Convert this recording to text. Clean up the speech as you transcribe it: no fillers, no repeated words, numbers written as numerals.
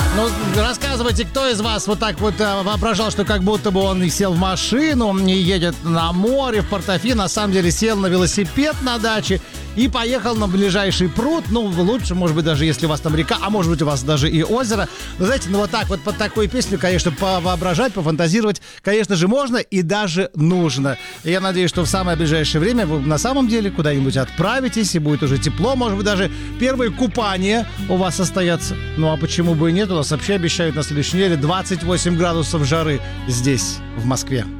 Ну, рассказывайте, кто из вас вот так вот воображал, что как будто бы он сел в машину и едет на море, в Портофино, на самом деле сел на велосипед на даче и поехал на ближайший пруд. Ну, лучше, может быть, даже если у вас там река, а может быть, у вас даже и озеро. Но, знаете, ну вот так вот под такую песню, конечно, повоображать, пофантазировать, конечно же, можно и даже нужно. И я надеюсь, что в самое ближайшее время вы на самом деле куда-нибудь отправитесь, и будет уже тепло, может быть, даже первые купания у вас состоятся. Ну, а почему бы и нет? У нас вообще обещают на следующей неделе 28 градусов жары здесь, в Москве.